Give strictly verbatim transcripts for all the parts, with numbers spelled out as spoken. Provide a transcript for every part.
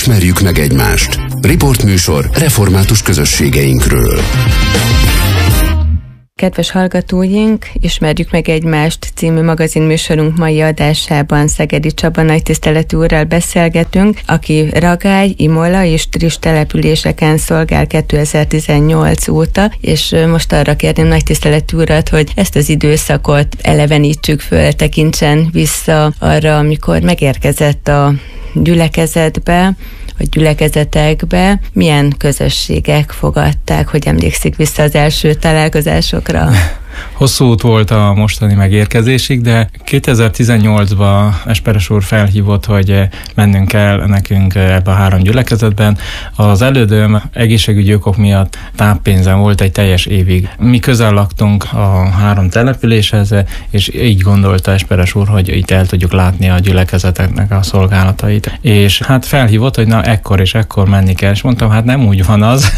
Ismerjük meg egymást. Riportműsor református közösségeinkről. Kedves hallgatóink, Ismerjük meg egymást című magazinműsorunk mai adásában Szegedi Csaba nagytiszteletű úrral beszélgetünk, aki Ragály, Imola és Triss településeken szolgál kétezer-tizennyolc óta, és most arra kérném nagytiszteletű urat, hogy ezt az időszakot elevenítsük föl, tekintsen vissza arra, amikor megérkezett a gyülekezetbe, a gyülekezetekbe, milyen közösségek fogadták, hogy emlékszik vissza az első találkozásokra? Hosszú út volt a mostani megérkezésig, de kétezer-tizennyolcban Esperes úr felhívott, hogy mennünk kell nekünk ebbe a három gyülekezetben. Az elődöm egészségügyi okok miatt táppénzen volt egy teljes évig. Mi közel laktunk a három településhez, és így gondolta Esperes úr, hogy itt el tudjuk látni a gyülekezeteknek a szolgálatait. És hát felhívott, hogy na ekkor és ekkor menni kell, és mondtam, hát nem úgy van az,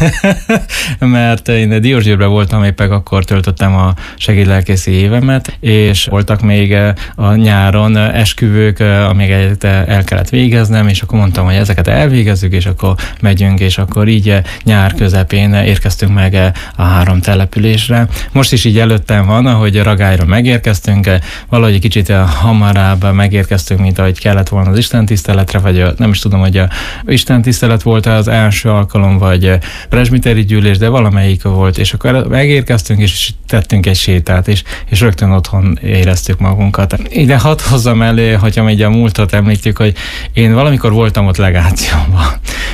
mert én Diósgyőrben voltam, éppen akkor töltöttem a segédlelkészi évemet, és voltak még a nyáron esküvők, amiket el kellett végeznem, és akkor mondtam, hogy ezeket elvégezzük, és akkor megyünk, és akkor így nyár közepén érkeztünk meg a három településre. Most is így előttem van, ahogy Ragályra megérkeztünk, valahogy kicsit hamarabb megérkeztünk, mint ahogy kellett volna az istentiszteletre, vagy nem is tudom, hogy a istentisztelet volt az első alkalom, vagy presbiteri gyűlés, de valamelyik volt, és akkor megérkeztünk, és tettünk egy sétát, és, és rögtön otthon éreztük magunkat. Ide hadd hozzam elő, hogyha így a múltat említjük, hogy én valamikor voltam ott legációban,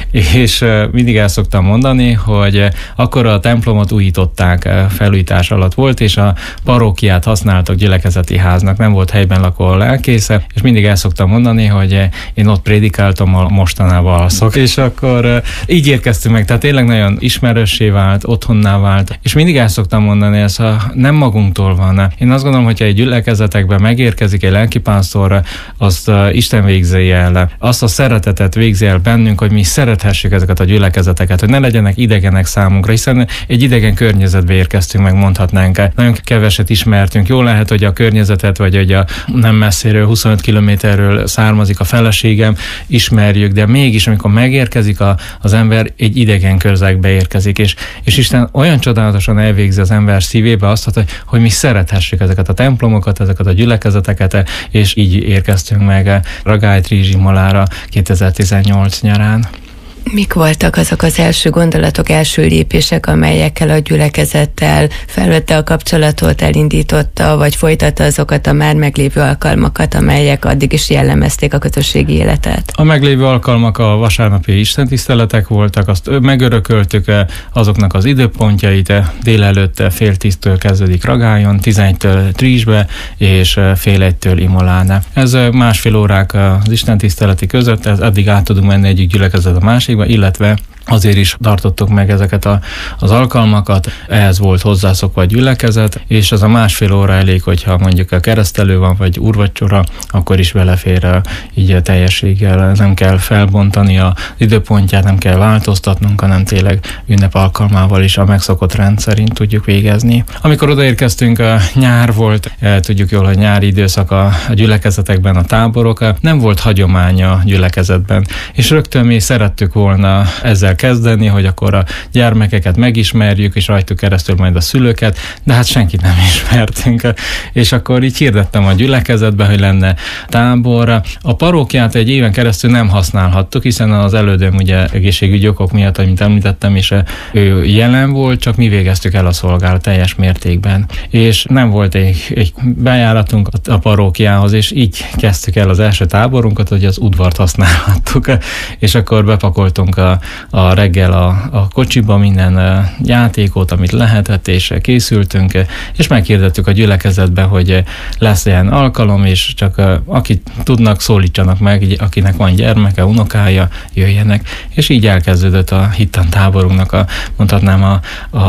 és mindig el szoktam mondani, hogy akkor a templomot újították, felújítás alatt volt, és a parókiát használtak gyülekezeti háznak, nem volt helyben lakó lelkésze, és mindig el szoktam mondani, hogy én ott prédikáltam, a mostanában alszok, és akkor így érkeztünk meg, tehát tényleg nagyon ismerőssé vált, otthonná vált, és mindig el szoktam mondani, ez a nem magunktól van. Én azt gondolom, hogyha egy gyülekezetekben megérkezik egy lelkipásztor, azt Isten végzi el, azt a szeretetet végzi el bennünk, hogy mi szerethessük ezeket a gyülekezeteket, hogy ne legyenek idegenek számunkra, hiszen egy idegen környezetbe érkeztünk, meg mondhatnánk. Nagyon keveset ismertünk. Jó lehet, hogy a környezetet, vagy hogy a nem messziről, huszonöt kilométerről származik a feleségem, ismerjük, de mégis, amikor megérkezik a, az ember, egy idegen közegbe érkezik, és, és Isten olyan csodálatosan elvégzi az ember szívébe azt, hogy, hogy mi szerethessük ezeket a templomokat, ezeket a gyülekezeteket, és így érkeztünk meg Ragály, Triss, Imolára kétezer-tizennyolc nyarán. Mik voltak azok az első gondolatok, első lépések, amelyekkel a gyülekezettel felvette a kapcsolatot, elindította, vagy folytatta azokat a már meglévő alkalmakat, amelyek addig is jellemezték a közösségi életet? A meglévő alkalmak a vasárnapi istentiszteletek voltak, azt megörököltük azoknak az időpontjait, délelőtt fél tíztől kezdődik Ragályon, tizenegytől Trissbe, és fél egytől Imolán. Ez másfél órák az istentiszteleti között, ez eddig át tudunk menni egyik gyülekezet a másikba, illetve azért is tartottuk meg ezeket a, az alkalmakat, ehhez volt hozzászokva a gyülekezet, és az a másfél óra elég, hogyha mondjuk a keresztelő van, vagy úrvacsora, akkor is belefér a, így a teljességgel, nem kell felbontani az időpontját, nem kell változtatnunk, hanem tényleg ünnep alkalmával is a megszokott rend szerint tudjuk végezni. Amikor odaérkeztünk, a nyár volt, tudjuk jól, hogy nyári időszak a, a gyülekezetekben, a táborok, nem volt hagyománya a gyülekezetben, és rögtön mi szerettük volna ezzel kezdeni, hogy akkor a gyermekeket megismerjük, és rajtuk keresztül majd a szülőket, de hát senkit nem ismertünk. És akkor így hirdettem a gyülekezetbe, hogy lenne tábor. A parókiát egy éven keresztül nem használhattuk, hiszen az elődöm ugye egészségügyi okok miatt, amit említettem, és ő jelen volt, csak mi végeztük el a szolgálat teljes mértékben. És nem volt egy, egy bejáratunk a parókiához, és így kezdtük el az első táborunkat, hogy az udvart használhattuk, és akkor bepakoltunk a, a reggel a, a kocsiba minden játékot, amit lehetett, és készültünk, és meghirdettük a gyülekezetbe, hogy lesz ilyen alkalom, és csak akit tudnak, szólítsanak meg, akinek van gyermeke, unokája, jöjjenek, és így elkezdődött a hittan táborunknak a, mondhatnám a, a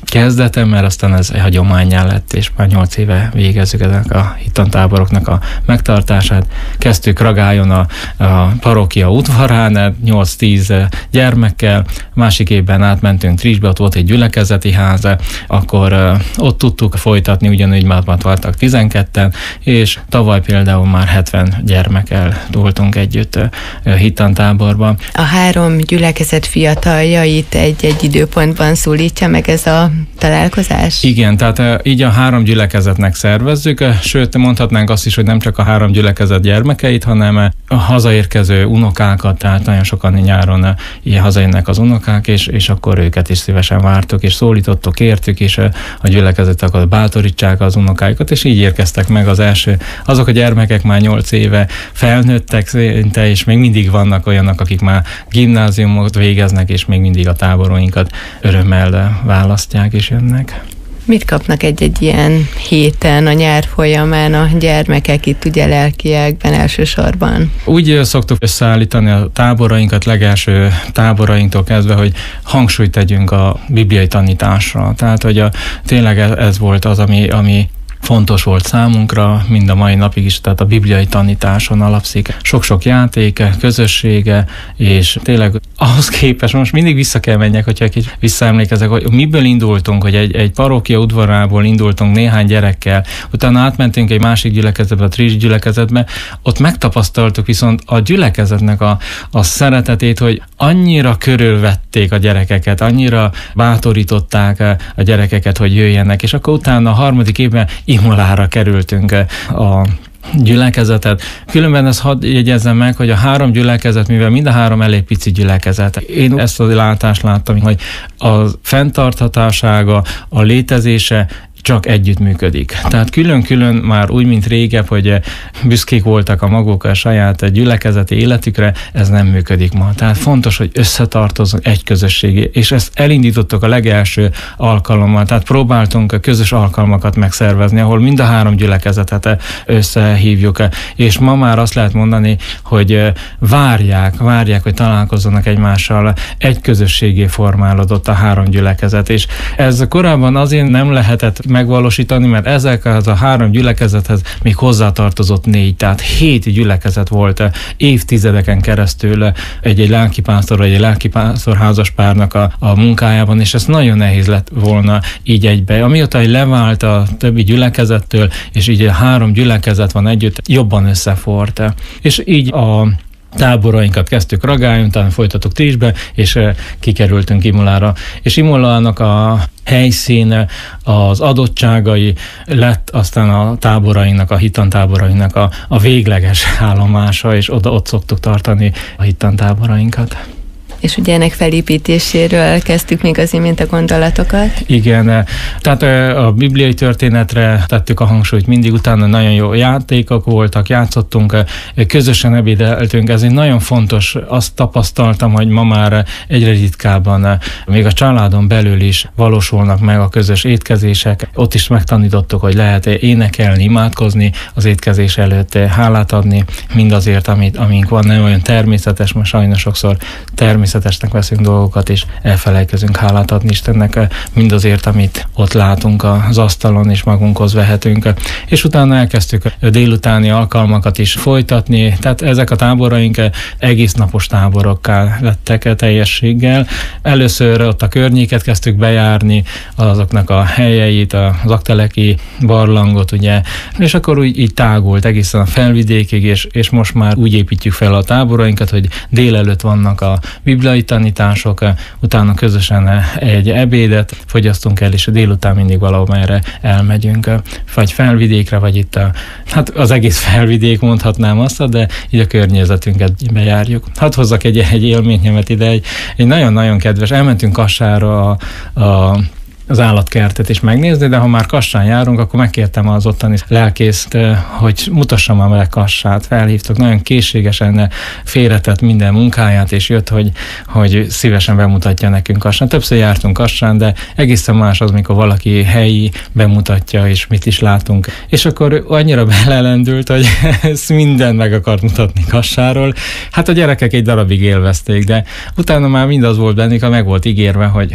kezdeten, mert aztán ez hagyománnyá lett, és már nyolc éve végezzük ennek a hittantáboroknak a megtartását. Kezdtük Ragályon a, a parókia udvarán, nyolc-tíz gyermekkel, másik évben átmentünk Trisbe, ott volt egy gyülekezeti ház, akkor uh, ott tudtuk folytatni, ugyanúgy már voltak tizenketten, és tavaly például már hetven gyermekkel voltunk együtt uh, hittantáborban. A három gyülekezet fiataljait egy-egy időpontban szólítja meg ez a találkozás? Igen, tehát uh, így a három gyülekezetnek szervezzük, uh, sőt mondhatnánk azt is, hogy nem csak a három gyülekezet gyermekeit, hanem uh, a hazaérkező unokákat, tehát nagyon sokan nyáron uh, ilyen hazajönnek az unokák, és, és akkor őket is szívesen vártuk, és szólítottuk, kértük, és uh, a gyülekezetek bátorítsák az unokáikat, és így érkeztek meg az első. Azok a gyermekek már nyolc éve felnőttek szinte, és még mindig vannak olyanok, akik már gimnáziumot végeznek, és még mindig a táboroinkat örömmel választják és jönnek. Mit kapnak egy-egy ilyen héten, a nyár folyamán a gyermekek itt ugye lelkiekben elsősorban? Úgy szoktuk összeállítani a táborainkat legelső táborainktól kezdve, hogy hangsúlyt tegyünk a bibliai tanításra. Tehát, hogy a, tényleg ez volt az, ami, ami fontos volt számunkra, mind a mai napig is, tehát a bibliai tanításon alapszik. Sok-sok játéke, közössége, és tényleg ahhoz képest most mindig vissza kell menjek, hogyha egy visszaemlékezek, hogy miből indultunk, hogy egy, egy parókia udvarából indultunk néhány gyerekkel, utána átmentünk egy másik gyülekezetbe, a Tris gyülekezetbe, ott megtapasztaltuk viszont a gyülekezetnek a, a szeretetét, hogy annyira körülvették a gyerekeket, annyira bátorították a gyerekeket, hogy jöjjenek, és akkor utána a harmadik évben Imolára kerültünk a gyülekezetet. Különben ezt hadd jegyezzem meg, hogy a három gyülekezet, mivel mind a három elég pici gyülekezet, én ezt a látást láttam, hogy a fenntarthatósága, a létezése csak együttműködik. Tehát külön-külön már úgy, mint régebb, hogy büszkék voltak a maguk a saját gyülekezeti életükre, ez nem működik ma. Tehát fontos, hogy összetartozunk egy közösségé, és ezt elindítottuk a legelső alkalommal. Tehát próbáltunk a közös alkalmakat megszervezni, ahol mind a három gyülekezetet összehívjuk. És ma már azt lehet mondani, hogy várják, várják, hogy találkozzanak egymással, egy közösségé formálódott a három gyülekezet. És ez korábban azért nem lehetett megvalósítani, mert ezek az a három gyülekezethez még hozzátartozott négy, tehát hét gyülekezet volt évtizedeken keresztül egy-egy lelkipásztor vagy egy lelkipásztor házaspárnak a, a munkájában, és ez nagyon nehéz lett volna így egybe. Amióta levált a többi gyülekezettől, és így a három gyülekezet van együtt, jobban összefort. És így a táborainkat kezdtük Ragályon, utána folytattuk Trisbe, és kikerültünk Imolára. És Imolának a helyszíne, az adottságai lett aztán a táborainak, a hittantáborainak a, a végleges állomása, és oda ott szoktuk tartani a hittantáborainkat. És ugye ennek felépítéséről kezdtük még az imént a gondolatokat. Igen, tehát a bibliai történetre tettük a hangsúlyt mindig, utána nagyon jó játékok voltak, játszottunk, közösen ebédeltünk, ez egy nagyon fontos, azt tapasztaltam, hogy ma már egyre ritkábban, még a családon belül is valósulnak meg a közös étkezések, ott is megtanítottuk, hogy lehet énekelni, imádkozni az étkezés előtt, hálát adni mindazért, amit, amink van, nem olyan természetes, most sajnos sokszor természetes természetesnek veszünk dolgokat, és elfelejkezünk hálát adni Istennek mindazért, amit ott látunk az asztalon, és magunkhoz vehetünk. És utána elkezdtük a délutáni alkalmakat is folytatni, tehát ezek a táboraink egész napos táborokká lettek teljességgel. Először ott a környéket kezdtük bejárni, azoknak a helyeit, az Akteleki barlangot, ugye, és akkor úgy így tágult egészen a felvidékig, és, és most már úgy építjük fel a táborainkat, hogy délelőtt vannak a bibliai tanítások, utána közösen egy ebédet fogyasztunk el, és a délután mindig valahol erre elmegyünk, vagy felvidékre, vagy itt a, hát az egész felvidék, mondhatnám azt, de így a környezetünket bejárjuk. Hadd hozzak egy, egy élményemet ide, egy, egy nagyon-nagyon kedves, elmentünk Kassára a, a az állatkertet is megnézni, de ha már Kassán járunk, akkor megkértem az ottani lelkészt, hogy mutassam már meg Kassát. Felhívtuk, nagyon készségesen félretett minden munkáját, és jött, hogy, hogy szívesen bemutatja nekünk Kassán. Többször jártunk Kassán, de egészen más az, mikor valaki helyi bemutatja, és mit is látunk. És akkor annyira belelendült, hogy ezt mindent meg akart mutatni Kassáról. Hát a gyerekek egy darabig élvezték, de utána már mindaz volt bennük, ha meg volt ígérve, hogy hát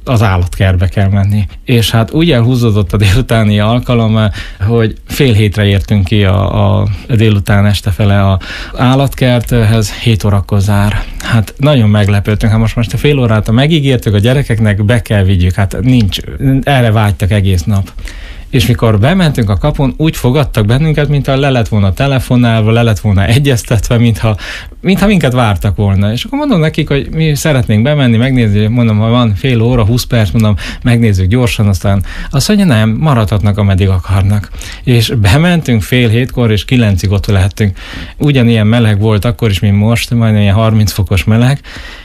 az állatkertbe kell menni. És hát úgy elhúzódott a délutáni alkalom, hogy fél hétre értünk ki a, a délután este fele a állatkerthez, hét órakor zár. Hát nagyon meglepődtünk, hát most most a fél órát megígértük a gyerekeknek, be kell vigyük, hát nincs, erre vágytak egész nap. És mikor bementünk a kapun, úgy fogadtak bennünket, mintha le lett volna telefonálva, le lett volna egyeztetve, mintha, mintha minket vártak volna. És akkor mondom nekik, hogy mi szeretnénk bemenni, megnézni, mondom, ha van fél óra, húsz perc, mondom, megnézzük gyorsan, aztán azt mondja, nem, maradhatnak, ameddig akarnak. És bementünk fél hétkor, és kilencig ott lehettünk. Ugyanilyen meleg volt akkor is, mint most, majdnem ilyen harminc fokos meleg.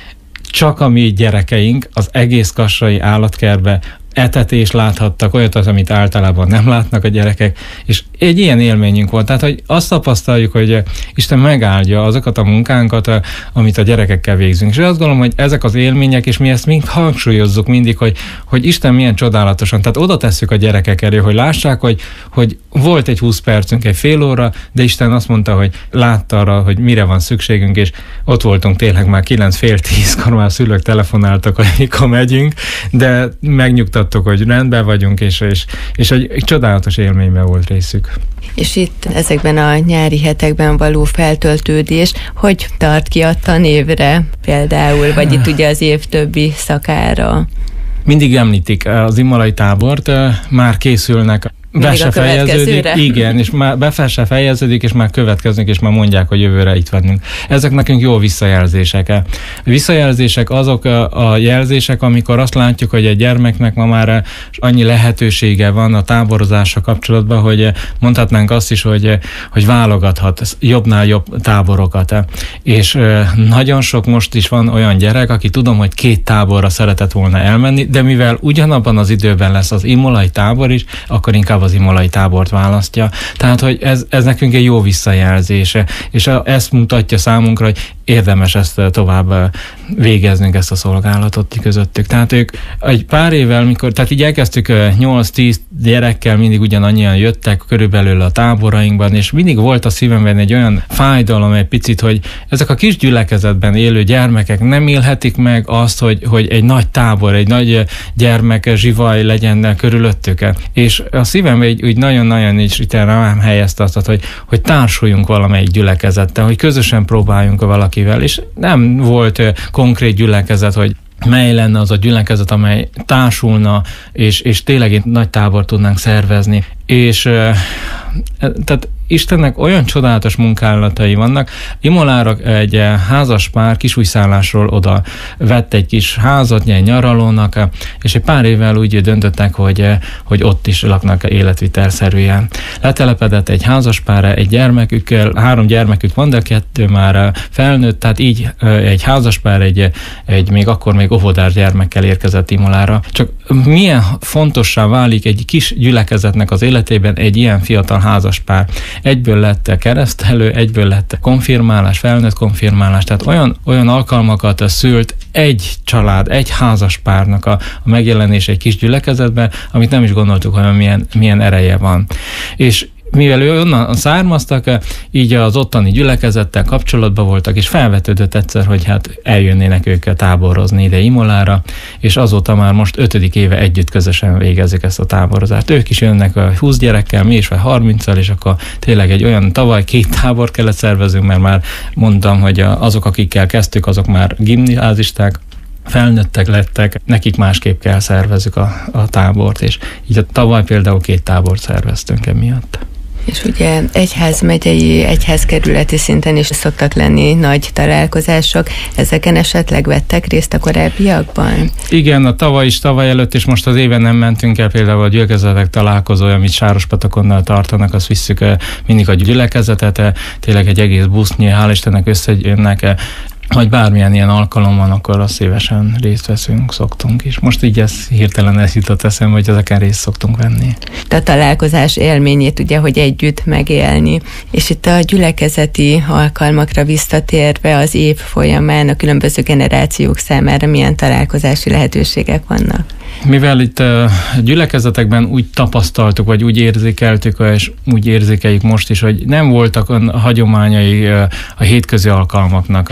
Csak a mi gyerekeink az egész kassai állatkertbe etetést láthattak, olyat, amit általában nem látnak a gyerekek, és egy ilyen élményünk volt. Tehát, hogy azt tapasztaljuk, hogy Isten megáldja azokat a munkánkat, amit a gyerekekkel végzünk. És azt gondolom, hogy ezek az élmények, és mi ezt mind hangsúlyozzuk mindig, hogy, hogy Isten milyen csodálatosan, tehát oda tesszük a gyerekek elé, hogy lássák, hogy, hogy volt egy húsz percünk, egy fél óra, de Isten azt mondta, hogy látta arra, hogy mire van szükségünk, és ott voltunk tényleg már kilenc fél tízkor, már szülők telefonáltak, hogy mikor megyünk, de megnyugtattuk, hogy rendben vagyunk, és, és, és egy, egy csodálatos élményben volt részük. És itt ezekben a nyári hetekben való feltöltődés, hogy tart ki a tanévre például, vagy itt ugye az év többi szakára? Mindig említik az imolai tábort, már készülnek, be se fejeződik, igen, és már be se fejeződik, és már következnek, és már mondják, hogy jövőre itt vagyunk. Ezek nekünk jó visszajelzések. Visszajelzések azok a, a jelzések, amikor azt látjuk, hogy egy gyermeknek ma már annyi lehetősége van a táborozással kapcsolatban, hogy mondhatnánk azt is, hogy, hogy válogathat jobbnál jobb táborokat. És nagyon sok most is van olyan gyerek, aki tudom, hogy két táborra szeretett volna elmenni, de mivel ugyanabban az időben lesz az imolai tábor is, akkor inkább az imolai tábort választja. Tehát, hogy ez, ez nekünk egy jó visszajelzése, és ezt mutatja számunkra, hogy érdemes ezt tovább végeznünk, ezt a szolgálatot közöttük. Tehát ők egy pár évvel, mikor, tehát így elkezdtük nyolc-tíz gyerekkel, mindig ugyanannyian jöttek körülbelül a táborainkban, és mindig volt a szívemben egy olyan fájdalom egy picit, hogy ezek a kis gyülekezetben élő gyermekek nem élhetik meg azt, hogy, hogy egy nagy tábor, egy nagy gyermek zsivaj legyen körülöttük. És a szívemben úgy nagyon-nagyon is itt rám helyezte azt, hogy, hogy társuljunk valamelyik gyülekezettel, hogy közösen próbáljunk valakivel, és nem volt konkrét gyülekezet, hogy mely lenne az a gyülekezet, amely társulna, és, és tényleg egy nagy tábor tudnánk szervezni. És tehát Istennek olyan csodálatos munkálatai vannak. Imolára egy házas pár kisújszállásról oda vett egy kis házat, egy nyaralónak, és egy pár évvel úgy döntöttek, hogy, hogy ott is laknak életvitelszerűen. Letelepedett egy házas pár, egy gyermekükkel, három gyermekük van, de kettő már felnőtt, tehát így egy házas pár, egy, egy még akkor még óvodás gyermekkel érkezett Imolára. Csak milyen fontossá válik egy kis gyülekezetnek az életében egy ilyen fiatal házas pár. Egyből lett keresztelő, egyből lett konfirmálás, felnőtt konfirmálás, tehát olyan, olyan alkalmakat szült egy család, egy házas párnak a, a megjelenése egy kis gyülekezetben, amit nem is gondoltuk, hogy milyen, milyen ereje van. És mivel ő onnan származtak, így az ottani gyülekezettel kapcsolatban voltak, és felvetődött egyszer, hogy hát eljönnének ők táborozni ide Imolára, és azóta már most ötödik éve együtt közösen végezik ezt a táborozást. Ők is jönnek a húsz gyerekkel, mi is vagy harminccal, és akkor tényleg egy olyan tavaly két tábor kellett szervezünk, mert már mondtam, hogy azok, akikkel kezdtük, azok már gimnázisták, felnőttek lettek, nekik másképp kell szervezzük a, a tábort, és így a tavaly például két tábort szerveztünk emiatt. És ugye egyházmegyei, egyházkerületi szinten is szoktak lenni nagy találkozások. Ezeken esetleg vettek részt a korábbiakban? Igen, a tavaly is, tavaly előtt, és most az éven nem mentünk el, például a gyülekezetek találkozója, amit Sárospatakonnal tartanak, azt visszük mindig a gyülekezetet, tényleg egy egész busznyi, hál' Istennek összejönnek, vagy bármilyen ilyen alkalom van, akkor azt szívesen részt veszünk, szoktunk is. Most így ez hirtelen ez jutott eszembe, hogy ezeken részt szoktunk venni. A találkozás élményét ugye, hogy együtt megélni. És itt a gyülekezeti alkalmakra visszatérve az év folyamán a különböző generációk számára milyen találkozási lehetőségek vannak? Mivel itt a gyülekezetekben úgy tapasztaltuk, vagy úgy érzékeltük, és úgy érzékeljük most is, hogy nem voltak a hagyományai a hétközi alkalmaknak. És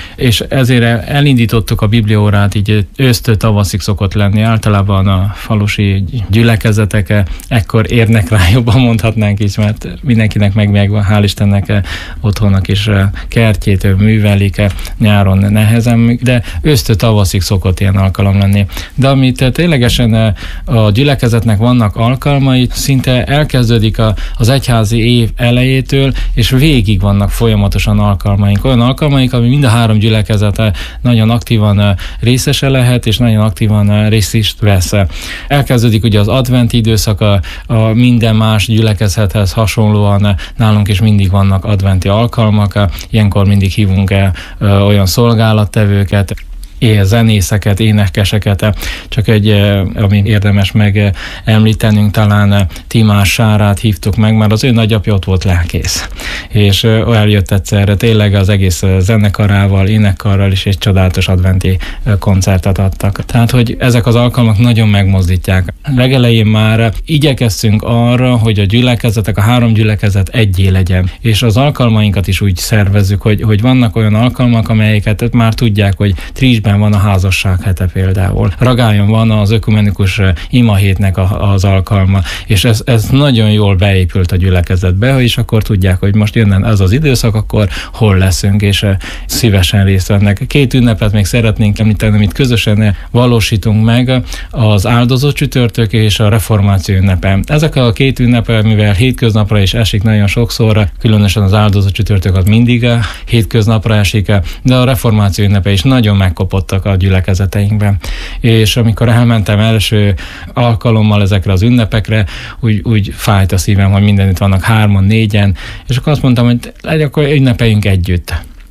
ezért elindítottuk a bibliaórát, így ősztől tavaszig szokott lenni. Általában a falusi gyülekezetek ekkor érnek rá, jobban mondhatnánk is, mert mindenkinek meg megvan, hál' Istennek otthonnak is kertjét művelik, nyáron nehezen, de ősztől tavaszig szokott ilyen alkalom lenni. De amit ténylegesen a gyülekezetnek vannak alkalmai, szinte elkezdődik a, az egyházi év elejétől, és végig vannak folyamatosan alkalmaink. Olyan alkalmaink, ami mind a három gyülekezete nagyon aktívan részese lehet, és nagyon aktívan részt is vesz. Elkezdődik ugye az adventi időszak, a, a minden más gyülekezethez hasonlóan nálunk is mindig vannak adventi alkalmak, ilyenkor mindig hívunk el olyan szolgálattevőket, zenészeket, énekeseket, csak egy, ami érdemes megemlítenünk, talán Timás Sárát hívtuk meg, mert az ő nagyapja ott volt lelkész. És eljött egyszerre tényleg az egész zenekarával, énekkarral is egy csodálatos adventi koncertet adtak. Tehát, hogy ezek az alkalmak nagyon megmozdítják. Legelején már igyekeztünk arra, hogy a gyülekezetek, a három gyülekezet egyé legyen. És az alkalmainkat is úgy szervezzük, hogy, hogy vannak olyan alkalmak, amelyeket már tudják, hogy Trisben van a házasság hete például. Ragályon van az ökumenikus imahétnek a, az alkalma, és ez, ez nagyon jól beépült a gyülekezetbe, és akkor tudják, hogy most jönne ez az időszak, akkor hol leszünk, és szívesen részt vennek. Két ünnepet még szeretnénk említeni, amit közösen valósítunk meg, az áldozó csütörtök és a reformáció ünnepe. Ezek a két ünnepe, mivel hétköznapra is esik nagyon sokszor, különösen az áldozó csütörtök az mindig hétköznapra esik, de a reformáció ünnepe is nagyon megkopott a gyülekezeteinkben. És amikor elmentem első alkalommal ezekre az ünnepekre, úgy, úgy fájt a szívem, hogy mindenütt vannak hárman, négyen, és akkor azt mondtam, hogy legyen, akkor ünnepeljünk együtt.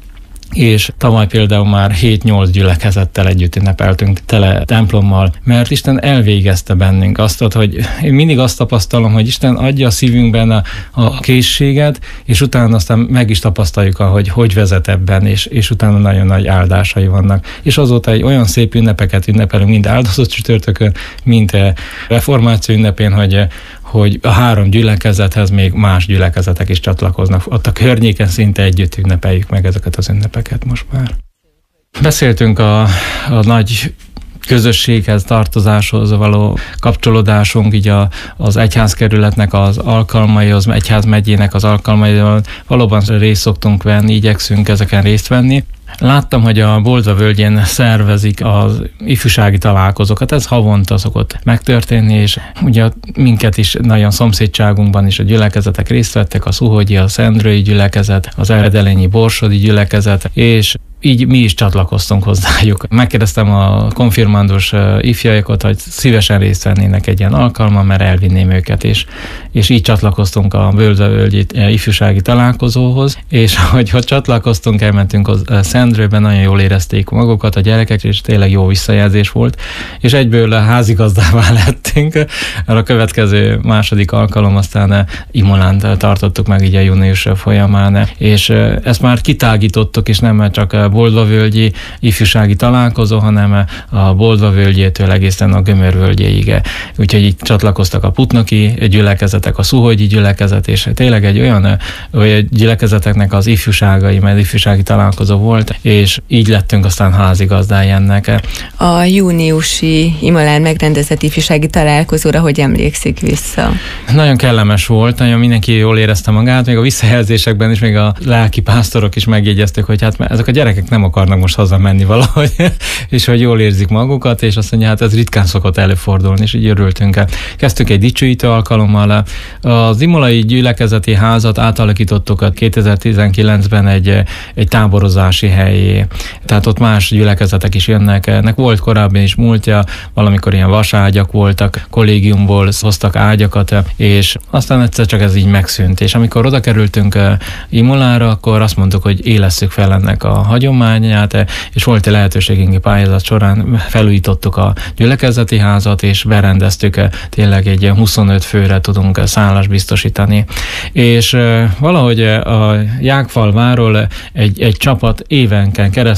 És tavaly például már hét-nyolc gyülekezettel együtt ünnepeltünk tele templommal, mert Isten elvégezte bennünk azt, hogy én mindig azt tapasztalom, hogy Isten adja a szívünkben a, a készséget, és utána aztán meg is tapasztaljuk, hogy hogy vezet ebben, és, és utána nagyon nagy áldásai vannak. És azóta egy olyan szép ünnepeket ünnepelünk, mind áldozott csütörtökön, mind reformáció ünnepén, hogy hogy a három gyülekezethez még más gyülekezetek is csatlakoznak. Ott a környéken szinte együtt ünnepeljük meg ezeket az ünnepeket most már. Beszéltünk a, a nagy közösséghez, tartozáshoz való kapcsolódásunk, így a, az egyházkerületnek az alkalmai, az egyházmegyének az alkalmai, valóban részt szoktunk venni, igyekszünk ezeken részt venni. Láttam, hogy a Boldva völgyén szervezik az ifjúsági találkozókat, ez havonta szokott megtörténni, és ugye minket is nagyon szomszédságunkban is a gyülekezetek részt vettek, a Szuhogyi, a Szendrői gyülekezet, az Eredelényi Borsodi gyülekezet, és így mi is csatlakoztunk hozzájuk. Megkérdeztem a konfirmándos ifjaikat, hogy szívesen részt vennének egy ilyen alkalman, mert elvinném őket, és, és így csatlakoztunk a Boldva-völgyi ifjúsági találkozóhoz, és ahogy hogy csatlakoztunk, elmentünk a Szendrőben, nagyon jól érezték magukat a gyerekek, és tényleg jó visszajelzés volt, és egyből házigazdává lettünk. A következő második alkalom aztán Imolánt tartottuk meg így a június folyamán, és ezt már kitágítottuk, és nem csak Boldva-völgyi ifjúsági találkozó, hanem a Boldva-völgyétől egészen a Gömör-völgyéig. Úgyhogy így csatlakoztak a putnoki gyülekezetek, a szuhogyi gyülekezet, és tényleg egy olyan, olyan gyülekezeteknek az ifjúságai, mert ifjúsági találkozó volt, és így lettünk aztán házigazdái ennek. A júniusi Imolán megrendezett ifjúsági találkozóra hogy emlékszik vissza? Nagyon kellemes volt, nagyon mindenki jól érezte magát, még a visszajelzésekben is, még a lelki pásztorok is megjegyezték, hogy hát ezek a gyerekek nem akarnak most hazamenni valahogy, és hogy jól érzik magukat, és azt mondja, hát ez ritkán szokott előfordulni, és így örültünk el. Kezdtük egy dicsőítő alkalommal. Az imolai gyülekezeti házat átalakítottuk a kétezer-tizenkilencben egy, egy táborozási helyé. Tehát ott más gyülekezetek is jönnek. Ennek volt korábban is múltja, valamikor ilyen vaságyak voltak, kollégiumból hoztak ágyakat, és aztán egyszer csak ez így megszűnt. És amikor oda kerültünk Imolára, akkor azt mondtuk, hogy élesszük fel ennek a hagyományát, és volt egy lehetőségünk pályázat során, felújítottuk a gyülekezeti házat, és berendeztük, tényleg egy huszonöt főre tudunk szállást biztosítani. És valahogy a Jákfalváról egy, egy csapat évenken keresztül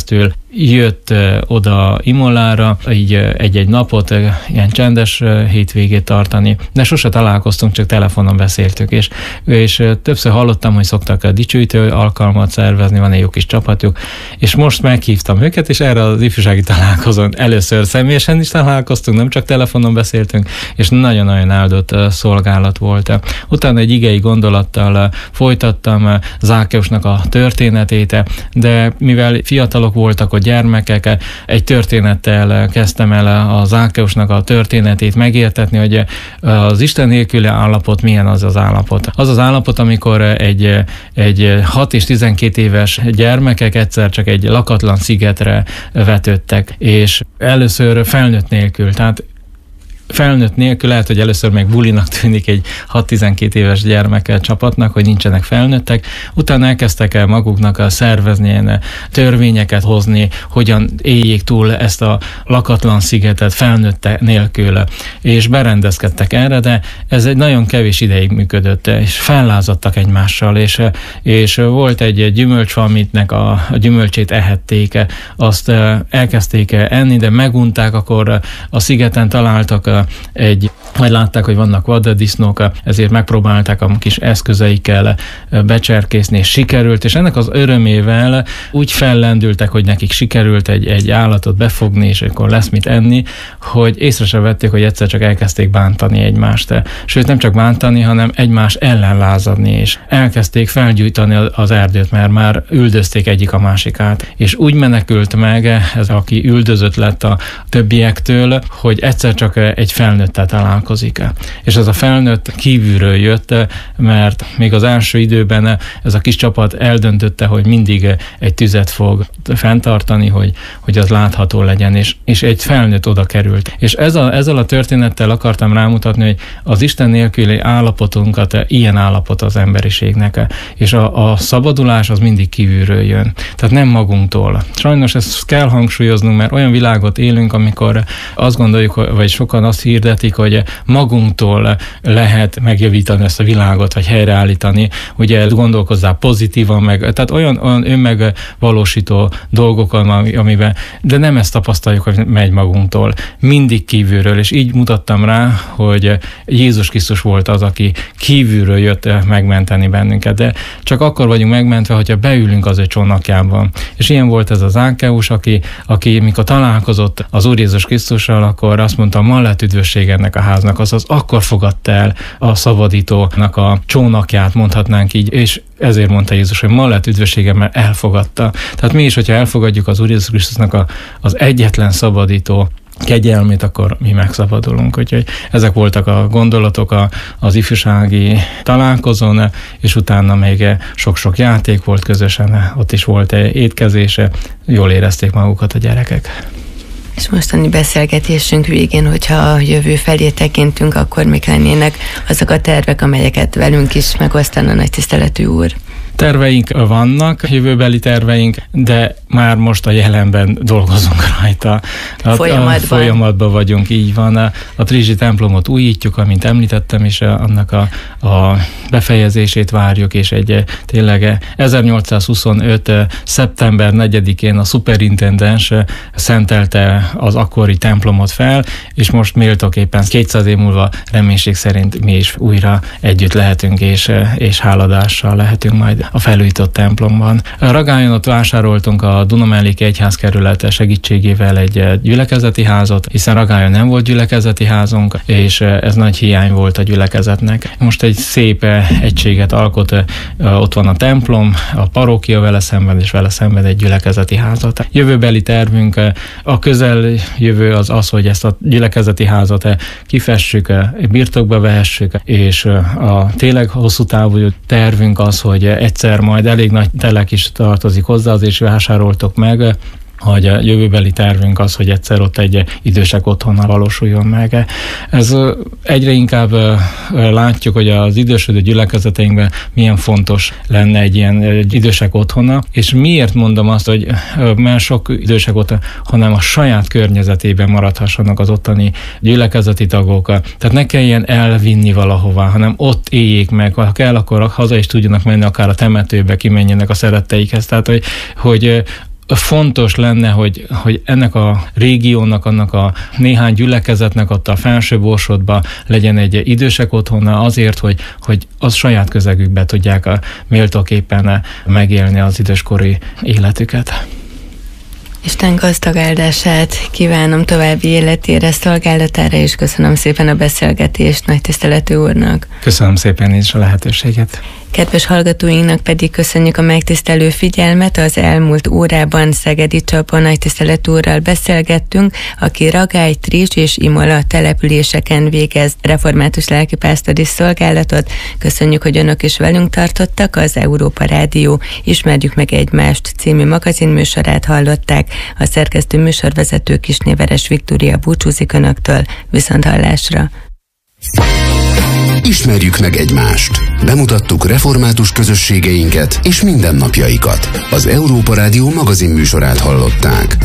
jött oda Imolára, így egy-egy napot, ilyen csendes hétvégét tartani, de sose találkoztunk, csak telefonon beszéltük, és, és többször hallottam, hogy szoktak a dicsőítő alkalmat szervezni, van egy jó kis csapatjuk, és most meghívtam őket, és erre az ifjúsági találkozón először személyesen is találkoztunk, nem csak telefonon beszéltünk, és nagyon-nagyon áldott szolgálat volt. Utána egy igei gondolattal folytattam Zákeusnak a történetét, de mivel fiatalok voltak, a gyermekek, egy történettel kezdtem el a Zákeusnak a történetét megértetni, hogy az Isten nélküli állapot milyen az az állapot. Az az állapot, amikor egy, egy hat és tizenkét éves gyermekek egyszer csak egy lakatlan szigetre vetődtek, és először felnőtt nélkül, tehát felnőtt nélkül lehet, hogy először még bulinak tűnik egy hat-tizenkét éves gyermek csapatnak, hogy nincsenek felnőttek, utána elkezdtek el maguknak szervezni ilyen törvényeket hozni, hogyan éljék túl ezt a lakatlan szigetet felnőtt nélkül, és berendezkedtek erre, de ez egy nagyon kevés ideig működött, és fellázadtak egymással, és, és volt egy gyümölcsfa, amitnek a, a gyümölcsét ehették, azt elkezdték enni, de megunták, akkor a szigeten találtak egy, majd látták, hogy vannak vaddisznók, ezért megpróbálták a kis eszközeikkel becserkészni, és sikerült, és ennek az örömével úgy fellendültek, hogy nekik sikerült egy, egy állatot befogni, és akkor lesz mit enni, hogy észre se vették, hogy egyszer csak elkezdték bántani egymást. Sőt, nem csak bántani, hanem egymás ellen lázadni, és elkezdték felgyújtani az erdőt, mert már üldözték egyik a másikát. És úgy menekült meg ez, aki üldözött lett a többiektől, hogy egyszer csak egy egy felnőttel találkozik. És ez a felnőtt kívülről jött, mert még az első időben ez a kis csapat eldöntötte, hogy mindig egy tüzet fog fenntartani, hogy, hogy az látható legyen, és, és egy felnőtt oda került. És ez a, ezzel a történettel akartam rámutatni, hogy az Isten nélküli állapotunkat ilyen állapot az emberiségnek, és a, a szabadulás az mindig kívülről jön. Tehát nem magunktól. Sajnos ezt kell hangsúlyoznunk, mert olyan világot élünk, amikor azt gondoljuk, vagy sokan azt hirdetik, hogy magunktól lehet megjavítani ezt a világot, vagy helyreállítani, ugye gondolkozzál pozitívan, meg, tehát olyan, olyan önmegvalósító dolgok, amiben, de nem ezt tapasztaljuk, hogy megy magunktól, mindig kívülről, és így mutattam rá, hogy Jézus Krisztus volt az, aki kívülről jött megmenteni bennünket, de csak akkor vagyunk megmentve, hogyha beülünk az ő csónakjában. És ilyen volt ez az Zákeus, aki, aki mikor találkozott az Úr Jézus Krisztussal, akkor azt mondta, ma lett üdvösség ennek a háznak, azaz akkor fogadta el a szabadítónak a csónakját, mondhatnánk így, és ezért mondta Jézus, hogy ma lett üdvössége, mert elfogadta. Tehát mi is, hogyha elfogadjuk az Úr Jézus Krisztusnak a, az egyetlen szabadító kegyelmét, akkor mi megszabadulunk. Úgyhogy ezek voltak a gondolatok a, az ifjúsági találkozón, és utána még sok-sok játék volt közösen, ott is volt étkezése, jól érezték magukat a gyerekek. És mostani beszélgetésünk végén, hogyha a jövő felé tekintünk, akkor mik lennének azok a tervek, amelyeket velünk is megosztana nagy tiszteletű úr? Terveink vannak, jövőbeli terveink, de már most a jelenben dolgozunk rajta. A, folyamatban. A folyamatban vagyunk, így van. A, a Trizsi templomot újítjuk, amint említettem, és a, annak a, a befejezését várjuk, és egy tényleg ezernyolcszázhuszonöt. szeptember negyedikén a szuperintendens szentelte az akkori templomot fel, és most méltóképpen kétszáz év múlva reménység szerint mi is újra együtt lehetünk, és, és háladással lehetünk majd a felújított templomban. Ragályon ott vásároltunk a Dunamelléki Egyházkerület segítségével egy gyülekezeti házat, hiszen Ragályon nem volt gyülekezeti házunk, és ez nagy hiány volt a gyülekezetnek. Most egy szép egységet alkot, ott van a templom, a parókia vele szemben, és vele szemben egy gyülekezeti házat. Jövőbeli tervünk, a közeljövő az az, hogy ezt a gyülekezeti házat kifessük, birtokba vehessük, és a tényleg hosszú távú tervünk az, hogy egyszer majd elég nagy telek is tartozik hozzá, azért is vásároltok meg, hogy a jövőbeli tervünk az, hogy egyszer ott egy idősek otthona valósuljon meg. Ez egyre inkább látjuk, hogy az idősödő gyülekezeteinkben milyen fontos lenne egy ilyen egy idősek otthona, és miért mondom azt, hogy mert sok idősek otthona, hanem a saját környezetében maradhassanak az ottani gyülekezeti tagok. Tehát ne kelljen elvinni valahová, hanem ott éljék meg, ha kell, akkor haza is tudjanak menni, akár a temetőbe kimenjenek a szeretteikhez. Tehát, hogy, hogy fontos lenne, hogy, hogy ennek a régiónak, annak a néhány gyülekezetnek ott a Felső Borsodban legyen egy idősek otthona azért, hogy, hogy az saját közegükbe tudják a méltóképpen megélni az időskori életüket. Isten gazdag áldását kívánom további életére, szolgálatára, és köszönöm szépen a beszélgetést nagy tiszteletű úrnak. Köszönöm szépen is a lehetőséget. Kedves hallgatóinknak pedig köszönjük a megtisztelő figyelmet. Az elmúlt órában Szegedi Csaba nagy tiszteletű úrral beszélgettünk, aki Ragály, Tris és Imola településeken végez református lelkipásztori szolgálatot. Köszönjük, hogy önök is velünk tartottak. Az Európa Rádió Ismerjük meg egymást című magazinműsorát hallották. A szerkesztő műsorvezető Kisnéveres Viktória búcsúzik önöktől. Viszonthallásra! Ismerjük meg egymást. Bemutattuk református közösségeinket és mindennapjaikat. Az Európa Rádió magazinműsorát hallották.